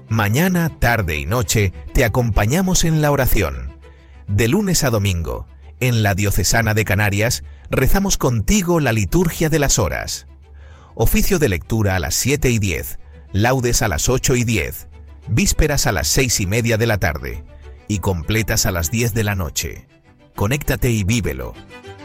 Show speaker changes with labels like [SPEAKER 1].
[SPEAKER 1] Mañana, tarde y noche te acompañamos en la oración. De lunes a domingo, en la Diocesana de Canarias, rezamos contigo la liturgia de las horas. Oficio de lectura a las 7:10, laudes a las 8:10, vísperas a las 6:30 de la tarde y completas a las 10 de la noche. Conéctate y vívelo.